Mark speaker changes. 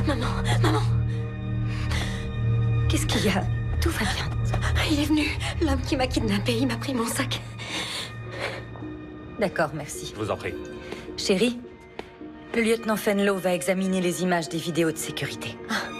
Speaker 1: Maman, maman.
Speaker 2: Qu'est-ce qu'il y a? Tout va bien.
Speaker 1: Il est venu. L'homme qui m'a kidnappée, il m'a pris mon sac.
Speaker 2: D'accord, merci.
Speaker 3: Je vous en prie.
Speaker 2: Chérie, le lieutenant Fenlow va examiner les images des vidéos de sécurité.
Speaker 1: Ah.